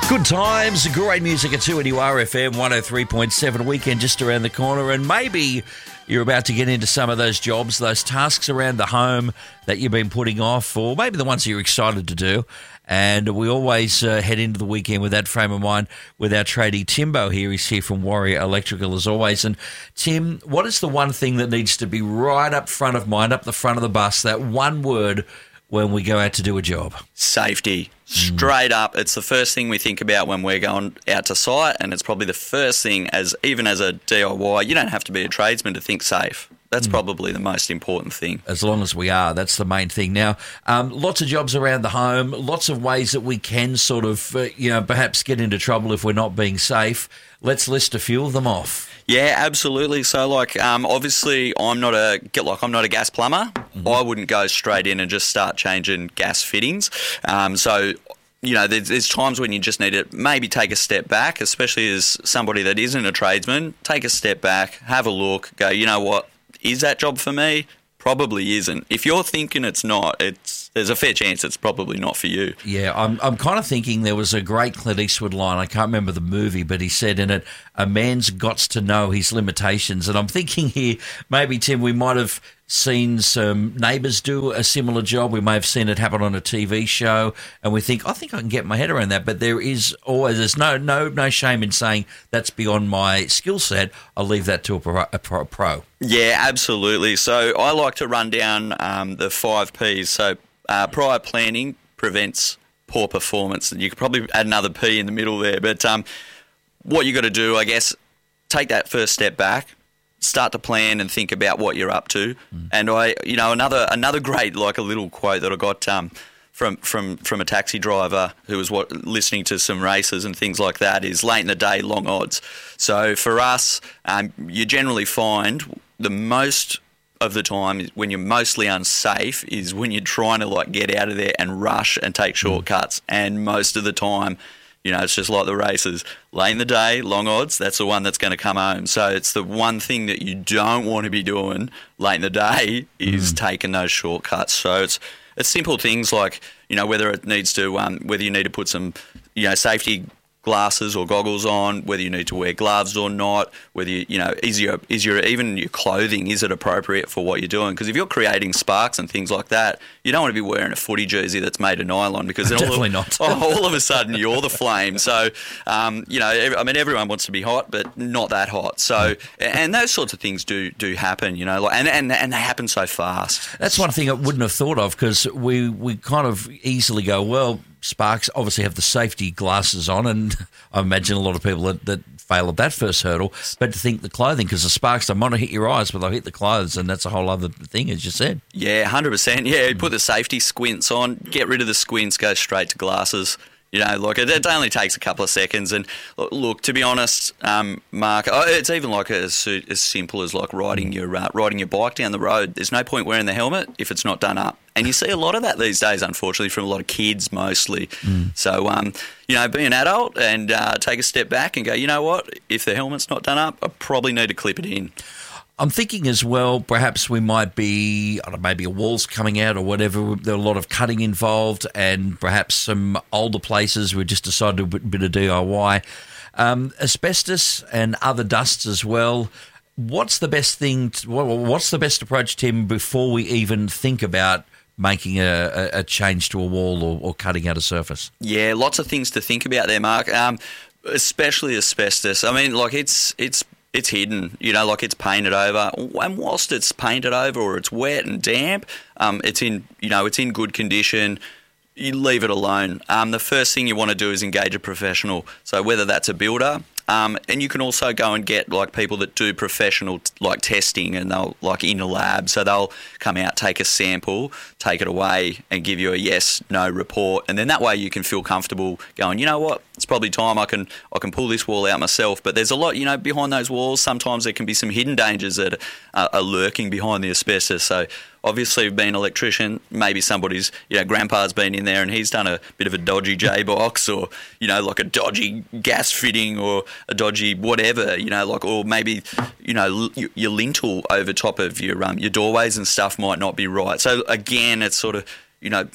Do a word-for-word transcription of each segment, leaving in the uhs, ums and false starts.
Good times, great music at two N U R F M one oh three point seven, weekend just around the corner, and maybe you're about to get into some of those jobs, those tasks around the home that you've been putting off, or maybe the ones that you're excited to do. And we always uh, head into the weekend with that frame of mind with our tradie Timbo here. He's here from Warrior Electrical as always. And Tim, what is the one thing that needs to be right up front of mind, up the front of the bus, that one word when we go out to do a job? Safety. Straight up, it's the first thing we think about when we're going out to site, and it's probably the first thing, as even as a D I Y, you don't have to be a tradesman to think safe. That's mm. probably the most important thing. As long as we are, that's the main thing. Now, um, lots of jobs around the home, lots of ways that we can sort of, uh, you know, perhaps get into trouble if we're not being safe. Let's list a few of them off. Yeah, absolutely. So, like, um, obviously, I'm not a get like I'm not a gas plumber. Mm-hmm. I wouldn't go straight in and just start changing gas fittings. Um, so, you know, there's, there's times when you just need to maybe take a step back, especially as somebody that isn't a tradesman. Take a step back, have a look, go, you know what, is that job for me? Probably isn't. If you're thinking it's not, it's there's a fair chance it's probably not for you. Yeah, I'm I'm kind of thinking there was a great Clint Eastwood line. I can't remember the movie, but he said in it, a man's got to know his limitations. And I'm thinking here, maybe, Tim, we might have seen some neighbours do a similar job. We may have seen it happen on a T V show, and we think, I think I can get my head around that. But there is always, there's no no no shame in saying that's beyond my skill set. I'll leave that to a pro. A pro, pro. Yeah, absolutely. So I like to run down um, the five P's. So uh, prior planning prevents poor performance. And you could probably add another P in the middle there. But um, what you got to do, I guess, take that first step back. Start to plan and think about what you're up to. Mm. And I, you know, another another great, like a little quote that I got um, from from from a taxi driver who was what, listening to some races and things like that is late in the day, long odds. So for us, um, you generally find the most of the time when you're mostly unsafe is when you're trying to like get out of there and rush and take shortcuts. Mm. And most of the time, you know, it's just like the races. Late in the day, long odds, that's the one that's going to come home. So it's the one thing that you don't want to be doing late in the day is mm. taking those shortcuts. So it's it's simple things like, you know, whether it needs to, um, whether you need to put some, you know, safety glasses or goggles on, whether you need to wear gloves or not, whether you, you know, is your, is your, even your clothing, is it appropriate for what you're doing? Because if you're creating sparks and things like that, you don't want to be wearing a footy jersey that's made of nylon because then definitely all not. of, oh, all of a sudden you're the flame. So, um, you know, I mean, everyone wants to be hot, but not that hot. So, and those sorts of things do do happen, you know, like, and, and, and they happen so fast. That's one thing I wouldn't have thought of because we, we kind of easily go, well, Sparks obviously have the safety glasses on, and I imagine a lot of people that, that fail at that first hurdle, but to think the clothing, because the sparks don't want to hit your eyes, but they'll hit the clothes, and that's a whole other thing, as you said. Yeah, one hundred percent. Yeah, you put the safety squints on, get rid of the squints, go straight to glasses. You know, look, it, it only takes a couple of seconds. And look, to be honest, um, Mark, it's even like as, as simple as like riding your uh, riding your bike down the road. There's no point wearing the helmet if it's not done up. And you see a lot of that these days, unfortunately, from a lot of kids mostly. Mm. So, um, you know, be an adult and uh, take a step back and go, you know what, if the helmet's not done up, I probably need to clip it in. I'm thinking as well, perhaps we might be, I don't know, maybe a wall's coming out or whatever. There are a lot of cutting involved, and perhaps some older places we just decided to do a bit of D I Y. Um, asbestos and other dusts as well. What's the best thing, to, what's the best approach, Tim, before we even think about making a, a change to a wall or, or cutting out a surface? Yeah, lots of things to think about there, Mark, um, especially asbestos. I mean, like it's it's... It's hidden, you know, like it's painted over. And whilst it's painted over or it's wet and damp, um, it's in, you know, it's in good condition. You leave it alone. Um, the first thing you want to do is engage a professional. So whether that's a builder, um, and you can also go and get like people that do professional like testing, and they'll like in a lab. So they'll come out, take a sample, take it away, and give you a yes, no report. And then that way you can feel comfortable going, you know what, it's probably time I can I can pull this wall out myself. But there's a lot, you know, behind those walls. Sometimes there can be some hidden dangers that are, are lurking behind the asbestos. So obviously, being an electrician, maybe somebody's, you know, grandpa's been in there and he's done a bit of a dodgy J-box or, you know, like a dodgy gas fitting or a dodgy whatever, you know, like, or maybe, you know, your lintel over top of your um, your doorways and stuff might not be right. So again, it's sort of, you know,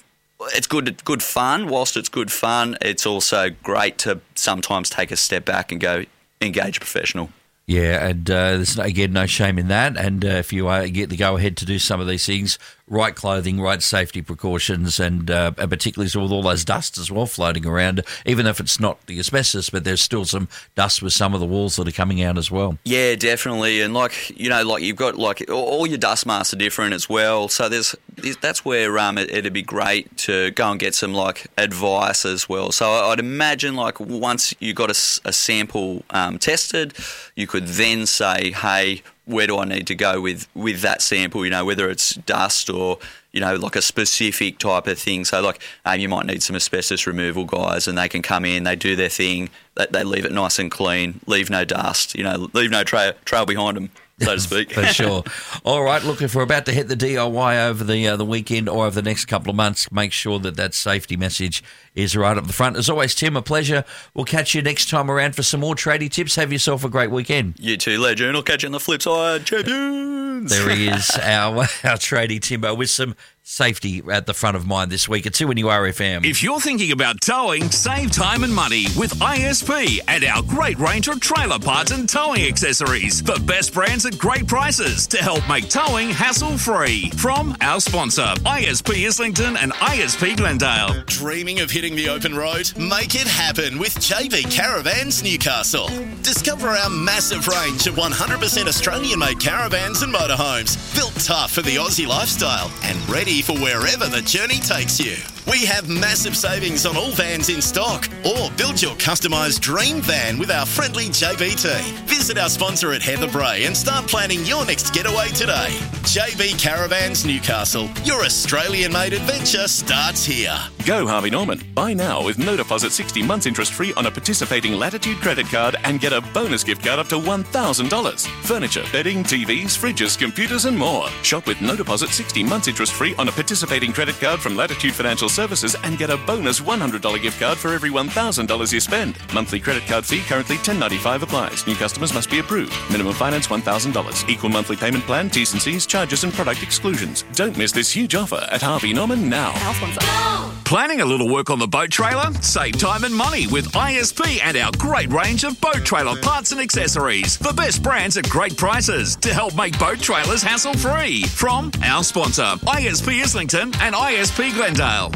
it's good good fun. Whilst it's good fun, it's also great to sometimes take a step back and go engage a professional. Yeah, and uh, there's, again, no shame in that. And uh, if you uh, get the go-ahead to do some of these things, right clothing, right safety precautions, and, uh, and particularly with all those dusts as well floating around, even if it's not the asbestos, but there's still some dust with some of the walls that are coming out as well. Yeah, definitely. And, like, you know, like you've got, like, all your dust masks are different as well. So there's that's where um, it, it'd be great to go and get some, like, advice as well. So I'd imagine, like, once you got a, a sample um, tested, you could then say, hey, where do I need to go with, with that sample, you know, whether it's dust or, you know, like a specific type of thing. So, like, um, you might need some asbestos removal guys, and they can come in, they do their thing, they, they leave it nice and clean, leave no dust, you know, leave no trail, trail behind them, so to speak. For sure. All right, look, if we're about to hit the D I Y over the uh, the weekend or over the next couple of months, make sure that that safety message is right up the front. As always, Tim, a pleasure. We'll catch you next time around for some more tradie tips. Have yourself a great weekend. You too, legend. I'll catch you on the flip side. Champions! There he is, our, our tradie Timbo, with some safety at the front of mind this week at two N U R F M. If you're thinking about towing, save time and money with I S P and our great range of trailer parts and towing accessories. The best brands at great prices to help make towing hassle-free. From our sponsor, I S P Islington and I S P Glendale. Dreaming of hitting the open road? Make it happen with J B Caravans Newcastle. Discover our massive range of one hundred percent Australian-made caravans and motorhomes, built tough for the Aussie lifestyle and ready for wherever the journey takes you. We have massive savings on all vans in stock, or build your customised dream van with our friendly J B team. Visit our sponsor at Heather Bray and start planning your next getaway today. J B Caravans Newcastle. Your Australian-made adventure starts here. Go Harvey Norman. Buy now with no deposit, sixty months interest free on a participating Latitude credit card and get a bonus gift card up to one thousand dollars. Furniture, bedding, T Vs, fridges, computers and more. Shop with no deposit, sixty months interest free on a participating credit card from Latitude Financial Services and get a bonus one hundred dollars gift card for every one thousand dollars you spend. Monthly credit card fee currently ten dollars and ninety-five cents applies. New customers must be approved. Minimum finance one thousand dollars. Equal monthly payment plan, T's and C's, charges and product exclusions. Don't miss this huge offer at Harvey Norman now. Planning a little work on the boat trailer? Save time and money with I S P and our great range of boat trailer parts and accessories. The best brands at great prices to help make boat trailers hassle-free. From our sponsor, I S P Islington and I S P Glendale.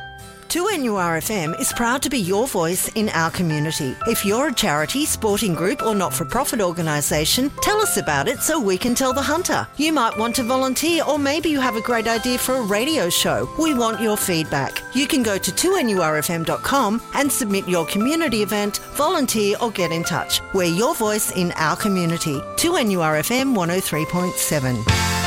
two N U R F M is proud to be your voice in our community. If you're a charity, sporting group or not-for-profit organisation, tell us about it so we can tell the hunter. You might want to volunteer, or maybe you have a great idea for a radio show. We want your feedback. You can go to two N U R F M dot com and submit your community event, volunteer or get in touch. We're your voice in our community. two N U R F M one oh three point seven.